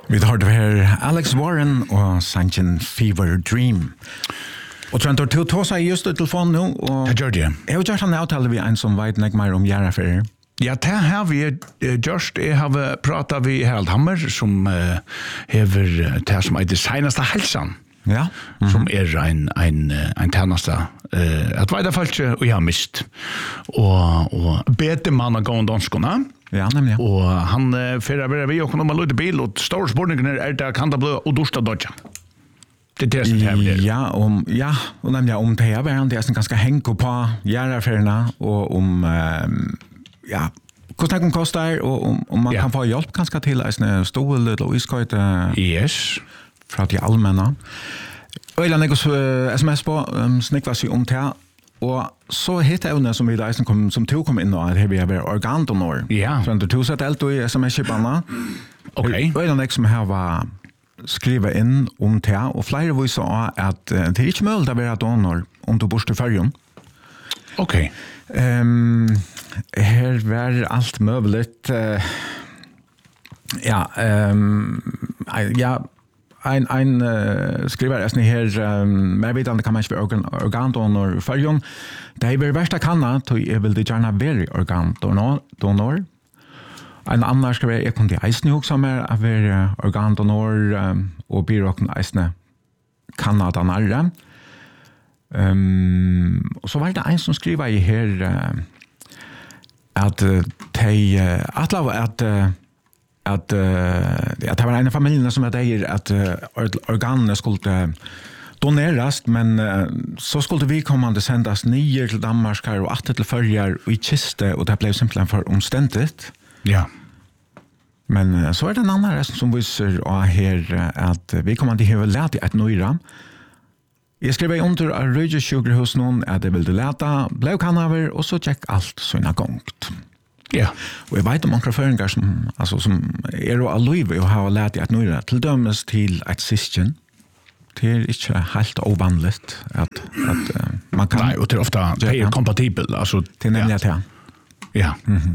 Vi hørte her Alex Warren og sangen Fever Dream. Og Trent, du tog seg just ut telefonen nå, og Det gjør det. jeg har gjort en avtale vi en som vet ikke mer om gjeraffærer. Ja, det har vi gjort. Jeg har pratet med Harald Hammer, som hever det som er det seneste helsen. Ja. Som en tjeneste at veide folk og jeg har mist. Og bete man av gående danskene. Ja, nemlig. Og han fører vi og kommer løyde bil, og store spørninger det kan det bli og dorsta dodja. Det er det som det. Ja, og nemlig om det er hverandre, det er ganske hengt på gjeraffærene, og om, hvordan det koster, og om man kan få hjelp ganske til en stol eller iskøyte fra de allmänna. Øyland jeg sms på, snikva seg om det, og så hitt evne som vi kom, som to kom inn og at vi har vært organdonor. Ja. Så du sett alt i sms-kipene. Ok. Øyland jeg som har skriva inn om det, og flere viser at det er ikke mulig å være donor om du bor til Førjun. Ok. Her var alt muligt. Ein skriver är här mer vidande kan man inte vara organdonor Førjun. Det är värsta kanna då jag vill det gärna vara organdonor. En annan skriver jag kunde eisne också mer av organdonor och byråken eisne Kanada närre. Och så var det en som skriver i här att att det var en familj som säger att organen skulle doneras, men så skulle vi kommande sändas 9 till Danmark och 8 till Förjar och i kiste, och det blev simpelthen för omständigt. Ja. Men så är det en annan som visar här att vi kommande har lärt ett nöjra. Jag skrev under av röjdsjukhus någon att det ville läta, blev kanaver, och så check allt såna gångt. Ja. Og jeg vet om noen føringer som jo allive og har lært at nøyre til dømes til et syskjen. Det er ikke helt ovanligt at man kan... Nei, og det er ofte det er kompatibel. Altså, det er nemlig at ja. Ja.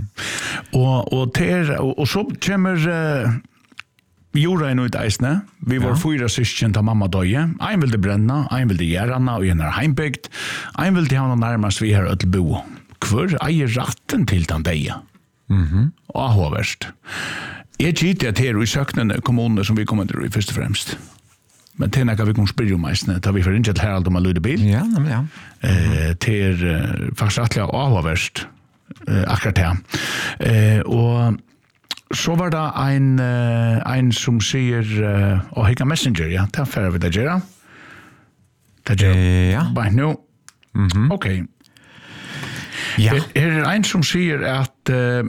Og så kommer jorda inn ut eisene. Vi var 4 syskjen til mamma døye. En ville brenna, en ville gjerranna, og en er heimbygd. En ville ha noe nærmest vi har ødelbo. Hvor eier ratten til den deg? Og avhåverst. Jeg gitt at her i søknende kommuner som vi kommer til først og fremst. Men til når vi kommer spørre om meisene, da vi får ikke til Harald om å lyde bil. Ja, nemlig, ja. Til faktisk rettelig avhåverst akkurat her. Og så var det en som sier å hikka messenger, ja, det er ferdig vi det gjør. Det gjør ja. Bare nå. Ok. Ja. Er en som sier at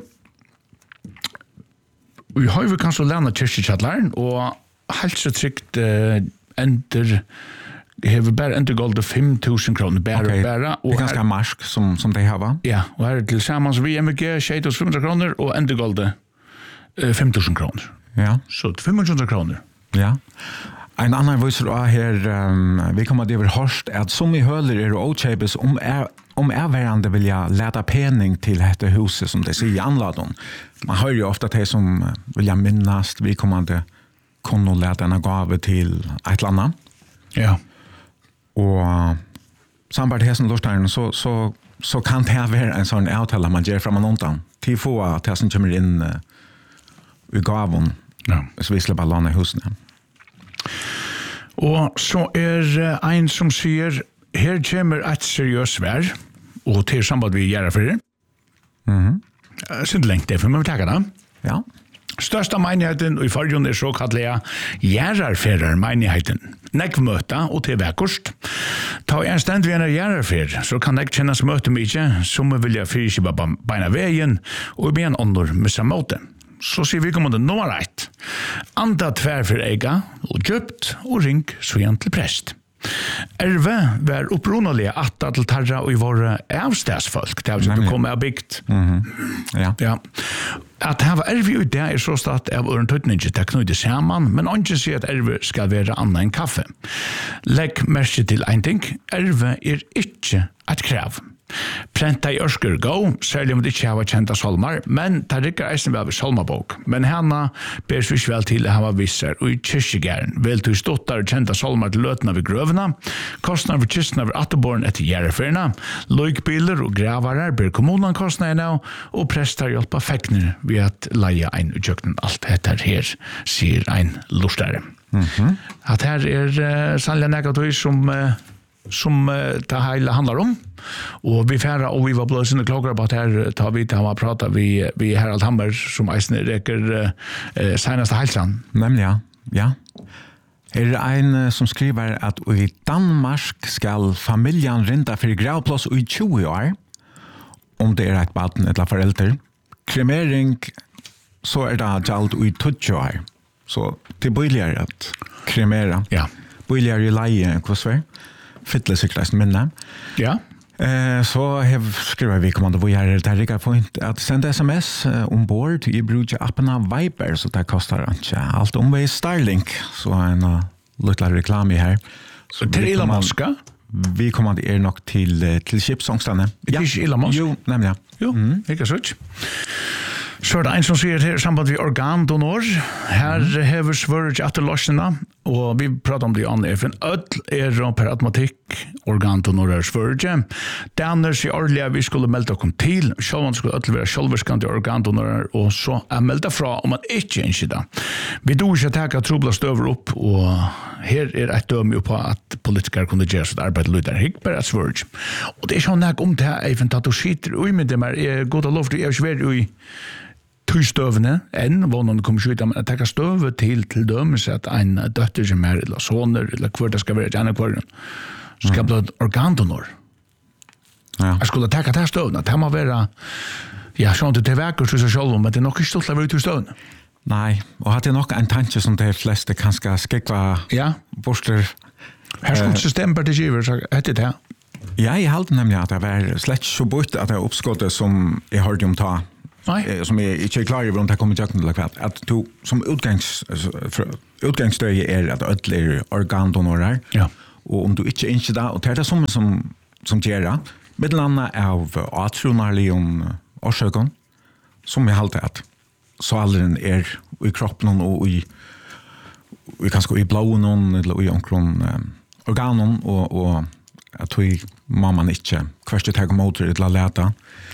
vi har jo kanskje lært kyrkjekjalleren, og helt så trygt ender har bare endergålde 5.000 kroner bare. Det er ganske marsk som de har, va? Ja, og her til sammen vi MG 500 kroner, og endergålde 5.000 kroner. Ja. Så 500 kroner. Ja. En annan viser her, vi kommer til å være hørst, at som i høler er åkjøpes om værende vil jeg lete pening til dette huset, som det sier i anladen. Man hører jo ofte til som vil jeg minnes, vi kommer til å kunne lete en gave til et eller annet. Ja. Og samtidig til hessen lortaren, så kan det være en sånn avtale man gjør fra man undan, til få at hessen kommer inn i gaven, så vi slipper låne husene. Og så er en som sier her kommer et seriøst vær, og til samband vi gjør for det. Sint lengt det, for man vil takke det. Ja. Størsta menigheten i Førjun er såkallega gjerarferer menigheten. Nekvmøta og til vekkost. Ta en stand vi en gjerarfer, så kan nek kjennes møte mykje, som vilja fyrkjipa beina veien, og med en ånder med samme måte. Så sier vi kommande nummer 1. Anda tvær for eiga, og kjøpt, og ring så igjen til prest. Erve var opprunalige atta til tarra og i våre avstedsfolk. Det har ikke kommet av bygd. Ja. At her var erve ut det er så stått av øren tøytning til knøyde saman, men ikke sier at erve skal være annet enn kaffe. Legg merke til en ting, erve er ikke et krav. Prenta I Ørsker gå, særlig om det ikke har kjent av solmar, men det rikker eisen vel ved solmabok. Men henne ber svis vel til å ha visser, og I kyrkjegæren vel til ståttar og kjent av solmar til løtene ved grøvene, kostnader for kystene ved atterborn etter gjerreferene, løykbiler og gravarer ber kommunen kostnadene, og prester hjelper fekner ved at leie ein utjøkken alt dette her, sier ein lustare. At her sannlig negativt som det hele handler om. Og vi færre, og vi var blevet sinne klokkere på at her tar vi til å prate vi Harald Hammer, som eisne reker seneste heilsan. Nemlig, ja. Her en som skriver at I Danmark skal familjen rinda for gravplass I 20 år, om det et baden eller foreldre. Kremering, så det gjald I 20 år. Så det er billigere at kremera. Ja. Billigere I leie, hva svar? Fytlesikreisen minne. Ja. Så skriver vi kommande vi här där det point att sända SMS ombord I bruker appen av Viber så det kostar inte allt omväg Starlink så en liten reklam I här. Så till Elon Musk? Vi kommer nog till Chipsångstane. Ja. Det är Elon Musk? Jo, nämligen. Jo, ikke så. Så det en som sier her samband med organdonor. Her hever svørt etter løsene, og vi prater om det I andre FN. Ødel per automatikk organdonorer svørt. Denne sier ordentlig at vi skulle melde oss til. Selv skulle ødel være selvverskende organdonorer, og så melde fra om man ikke ønsker det. Vi do ikke takke trobla støver opp, og her et døme på at politikere kunne gjøre sitt arbeid lyder. Ikke bare et svørt. Og det sånn jeg om det her, Eifen, at du sitter ui med dem her, god og lov til jeg sver ui støvene enn vånen kommer ut men jeg tenker støve til dømes at en døtter som eller soner eller hver det skal være gjerne hver skal bli organdonor jeg skulle tenke til støvene det må være sånn til vekker til seg selv men det nok ikke stått å være ut til støvene Nei, og hadde nok en tanke som de fleste kan skal skikva borster her skulle system på det giver så heter det Ja, jeg halte nemlig at det var slett så bort at det oppskottet som jeg hørte om ta som jeg ikke klar over om det kommer til å gjøre at du som utgangsstøy at ødler organdonorer og om du ikke ønsker det og det det som gjør det med landet av atronarlig om årsøken som jeg halte at så alderen I kroppen og I kanskje I blåen eller I organen og at vi må man ikke hverst det tar motor eller leta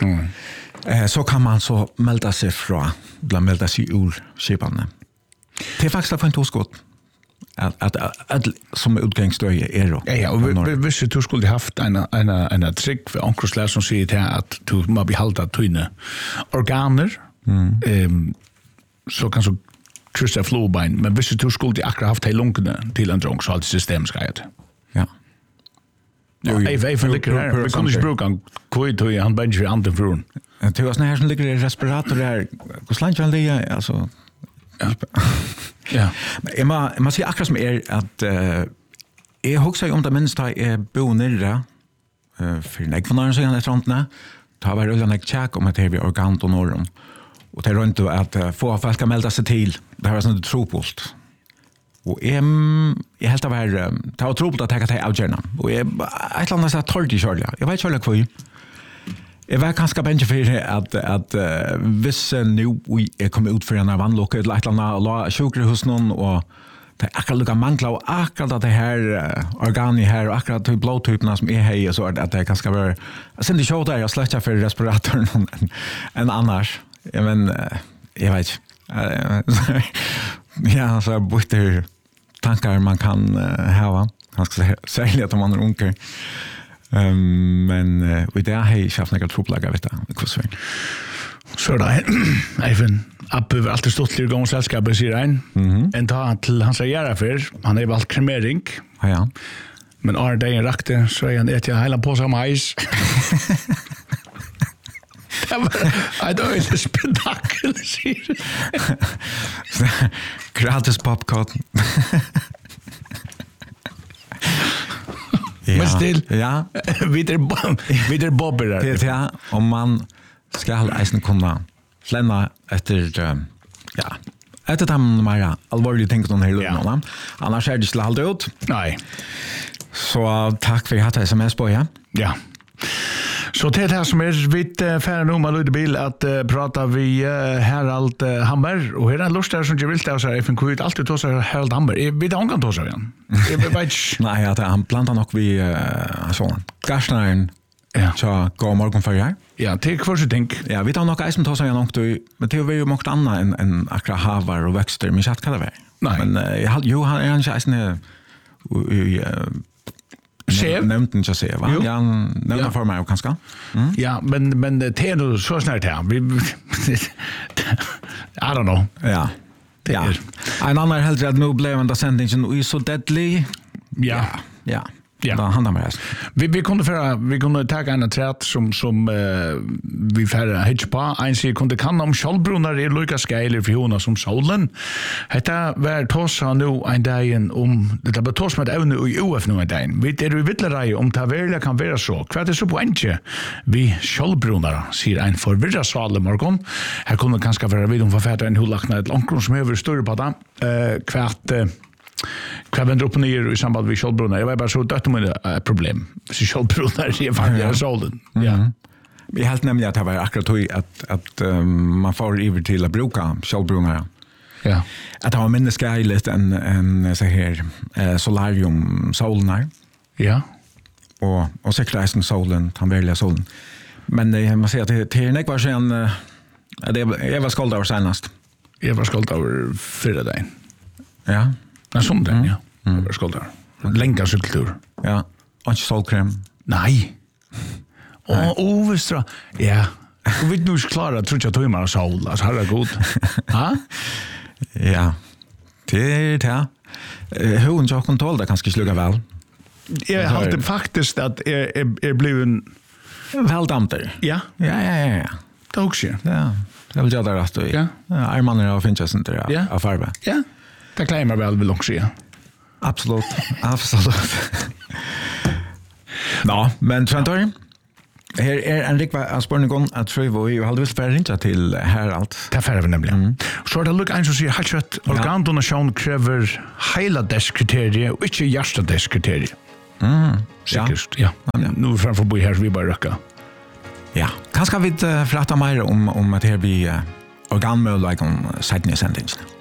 så kan man så melda sig fra bland melda sig ur skipane. Det är faktiskt en toskott att som utgångsstöj då. Ja, och hvis du skulle haft en trick för onkelslär som säger till att du må behalda tyne organer så kan så kryssa flowbein men hvis du skulle akkurat haft hej lungorna till en drog så allt system ska det. Ja. Even ligger här. Vi kunde inte bruka kvitt och han bänker anden frun. Det var såna här som ligger I respirator där. Hur slant han det alltså. Ja. Men man ser akkurat som att jag huxar om det minst är bo nere för när från andra sidan fronten. Ta var det en check om att det är organdonorum. Och det runt att få folk att melda sig till. Det var sånt tropult. Och jag helt av här ta tropult att ta till avgörna. Och jag ett annat så torrt I själva. Jag vet själva kvar. Jag var ganska bänge för att vissa nu vi kommer ut för en vanlock ett annat sjukhus någon och det akkurat lukka mangla och akkurat det här organi här och akkurat till blodtyperna som är här så att det ganska vara sen det show där jag släcker för respiratorn en annars men jag vet ja så butter tankar man kan ha ganska särskilt om man är ung men vi där har jag haft några trubbelagar vet du så där även upp över allt stort till gång sällskapet säger en en dag till han säger för han är valt kremering ja men är det en rakte så är han äter hela på som majs I don't know spektakel gratis popcorn men still ja vidare bobber det ja om man ska eisen kunna flenna efter ja efter dem mer allvarliga ting som hela tiden annars är det slalt ut nej så tack för att ha SMS på ja ja Så det här som vitt färre nu med lite bil att prata vi Harald Hammer och här är en lust där som jag vill ta så här FNK ut alltid ta så här Harald Hammer. Vi det kan ta så igen. Jag vet Nej, att han plantar nog vi så. Garsnaren. Ja. Så går morgon för jag. Ja, det är kvar så tänk. Ja, vi tar nog eisen ta så igen också, men det är ju mycket annat än akra havar och växter, men jag kan det väl. Nej. Men jo han är inte eisen nämnt inte se va? Ja, nämnt för mig kanske. Ja, men det är då så snart här. Vi I don't know. Ja. Ja. En annan helt rädd nu blev den sändningen så deadly. Ja. Ja. Ja. Då handlar det mest. Vi kunde ta en träd som vi färre hitch på. En sig kunde kan om skjoldbrunnar i lika skäler för hona som solen. Detta var tossa nu en dag om det var toss med ävne i UF nu en dag. Vi är ju vittlerai om det verkligen kan vara så. Kvart är så poängje. Vi skjoldbrunnar säger en förvirrad sval morgon. Här kunde kanske vara vid om författare en hullakna ett långkron som över större på det. Kvart vänder upp och ner i samband med skjoldbrunnar. Jag var bara så dött med problem. Så skjoldbrunnar är vanliga solen. Ja. Vi helt nämligen att det var akkurat att man får över till att bruka skjoldbrunnar. Ja. Att det var mindre skärligt än så här solarium solar. Ja. Och säkerheten solen, den verkliga solen. Men man säger att det är inte var sen jag var skuld över senast. Jag var skuld över förra dagen. Ja. Men som den, ja. Jag var skuld över. Länka cykeltur. Ja. Och inte solkrem. Nej. Och visst ja. Och vi nu klara tror jag timmar sol. Alltså har det god. Ha? Ja. Det är det. Hon jag kontroll där kanske sluga väl. Jag har det faktiskt att är blivit väldamter. Ja. Ja. Det också. Ja. Jag vill göra det rätt. Ja. Armarna och finns inte där av farve. Ja. Det klämmer väl också, ja. Absolut. Ja, men Sventor, här är en riktig spårning att tror vi hade visst för inte till Harald. Det färre vi nämligen. Så det lukar en som säger att organdonation kräver hela deskkriterier och inte hjärsta deskkriterier. Säkert, ja. Nu framför bo här så vi bara röka. Ja, kanske vi prata mer om att det här blir organmöjlighet om sättningssändningen.